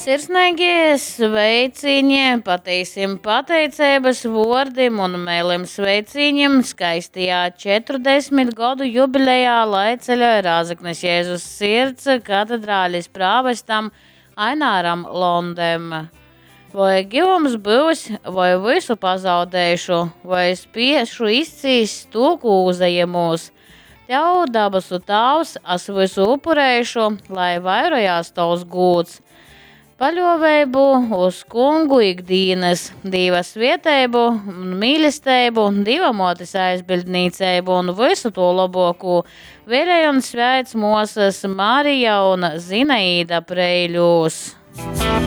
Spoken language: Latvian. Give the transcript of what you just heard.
Sirsnīgi sveiciņi, pateiksim pateicības vārdim un mēlim sveiciņiem skaistajā 40 gadu jubilejā, lai ceļoja Rāzaknes Jēzus sirds katedrālis prāvestam Aināram Londem. Vai givums būs, vai visu pazaudēšu, vai spiešu izcīst tūkūzajamos. Tev dabasu tavs, es visu upurēšu, lai vairojās tavs gūts. Paļoveibu uz kungu ikdīnas, Dīva svieteibu, mīlesteibu, Dīva motis aizbildnīceibu un visu to laboku. Vēlēju un sveic mūsas Marija un Zinaīda Preiļūs.